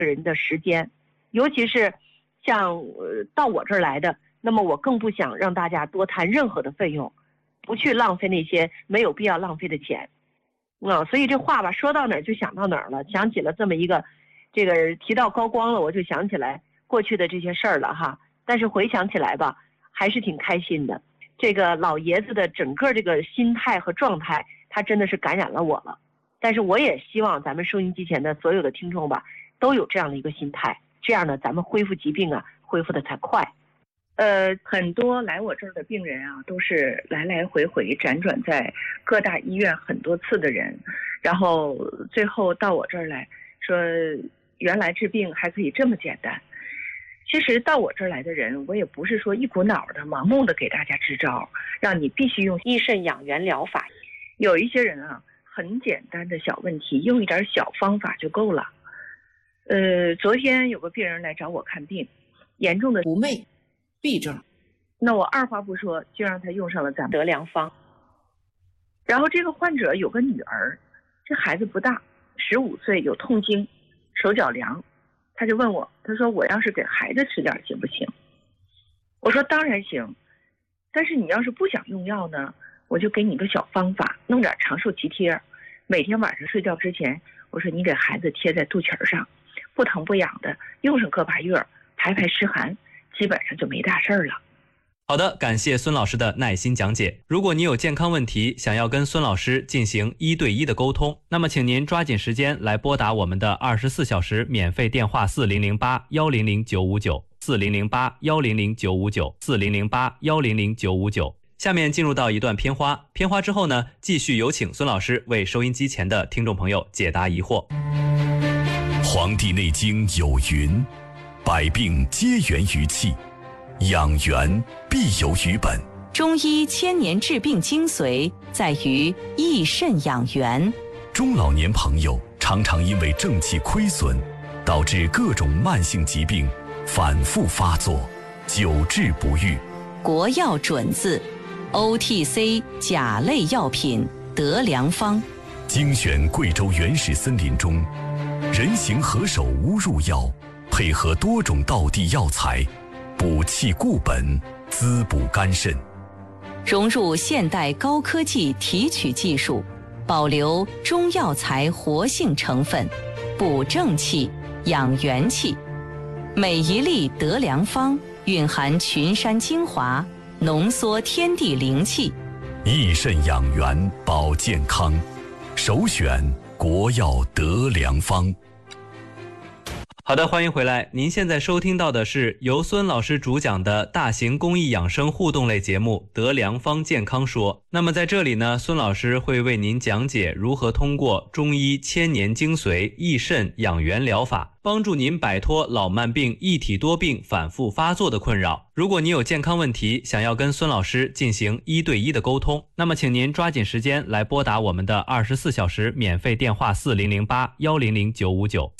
人的时间，尤其是像到我这儿来的，那么我更不想让大家多谈任何的费用，不去浪费那些没有必要浪费的钱。所以这话吧，说到哪儿就想到哪儿了，想起了这么一个，这个提到高光了，我就想起来过去的这些事儿了哈。但是回想起来吧，还是挺开心的。这个老爷子的整个这个心态和状态，他真的是感染了我了。但是我也希望咱们收音机前的所有的听众吧，都有这样的一个心态，这样呢，咱们恢复疾病啊，恢复的才快。很多来我这儿的病人啊，都是来来回回辗转在各大医院很多次的人，然后最后到我这儿来说，原来治病还可以这么简单。其实到我这儿来的人，我也不是说一股脑的盲目的给大家支招，让你必须用益肾养元疗法。有一些人啊，很简单的小问题，用一点小方法就够了。昨天有个病人来找我看病，严重的不寐、痹症， 那我二话不说就让他用上了咱们德良方。然后这个患者有个女儿，这孩子不大，15岁，有痛经，手脚凉，他就问我，他说我要是给孩子吃点行不行？我说当然行，但是你要是不想用药呢，我就给你个小方法，弄点长寿脐贴，每天晚上睡觉之前，我说你给孩子贴在肚脐上，不疼不痒的，用上个把月，排排湿寒，基本上就没大事了。 好的，感谢孙老师的耐心讲解。如果你有健康问题，想要跟孙老师进行1对1的沟通，那么请您抓紧时间来拨打我们的24小时免费电话4008-100-959 4008-100-959 4008-100-959。下面进入到一段片花，片花之后呢，继续有请孙老师为收音机前的听众朋友解答疑惑。 黄帝内经有云，百病皆源于气，养元必有于本。 中医千年治病精髓在于益肾养元。 中老年朋友常常因为正气亏损，导致各种慢性疾病反复发作，久治不愈。 国药准字 OTC 甲类药品德良方， 精选贵州原始森林中人形何首乌入药，配合多种道地药材，补气固本，滋补肝肾， 融入现代高科技提取技术，保留中药材活性成分，补正气，养元气。每一粒德良方蕴含群山精华，浓缩天地灵气， 益肾养元保健康，首选国药德良方。 好的，欢迎回来。您现在收听到的是由孙老师主讲的大型公益养生互动类节目《德良方健康说》。那么在这里呢，孙老师会为您讲解如何通过中医千年精髓益肾养元疗法，帮助您摆脱老慢病、一体多病反复发作的困扰。如果你有健康问题，想要跟孙老师进行1对1的沟通，那么请您抓紧时间来拨打我们的24小时免费电话4008-100-959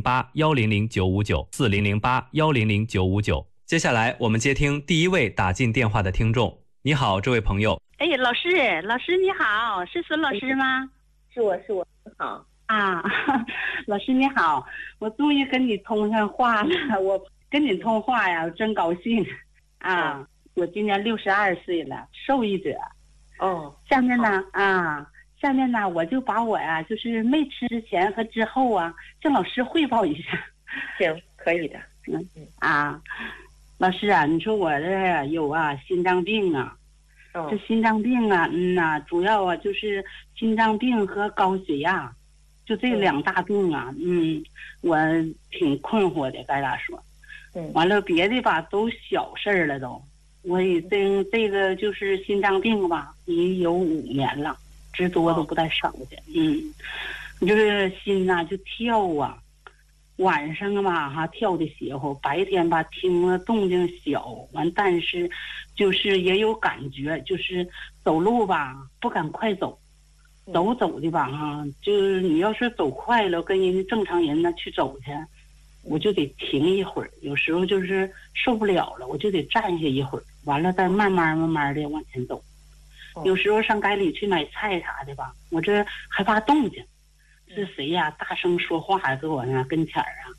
4008-100-959 4008-100-959。接下来我们接听第一位打进电话的听众。你好，这位朋友。 哎，老师你好，是孙老师吗？ 是我好啊，老师你好，我终于跟你通上话了，我跟你通话呀，我真高兴啊！我今年62岁了，受益者。下面呢，我就把我呀，就是没吃之前和之后啊，向老师汇报一下。 行，可以的。 老师啊，你说我这有心脏病啊。这心脏病啊，主要啊就是心脏病和高血压，就这2大病啊，我挺困惑的，该咋说？完了别的吧都小事儿了都，我已经这个就是心脏病吧，已有5年了，之多都不带少的。就是心呐就跳啊，晚上吧跳的邪乎，白天吧听了动静小，完但是就是也有感觉，就是走路吧不敢快走，走的吧就是你要是走快了，跟人正常人去走去，我就得停一会儿，有时候就是受不了了，我就得站下一会儿，完了再慢慢的往前走。有时候上街里去买菜啥的吧，我这害怕动静，是谁呀大声说话搁我那跟前啊，